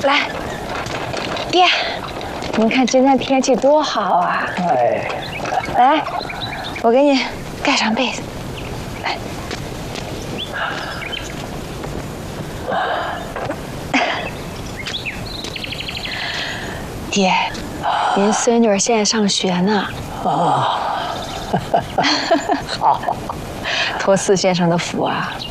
来，爹，您看今天天气多好啊！ 哎， 来，我给你盖上被子。来，爹，您孙女现在上学呢。 哦，好， 托四先生的福啊，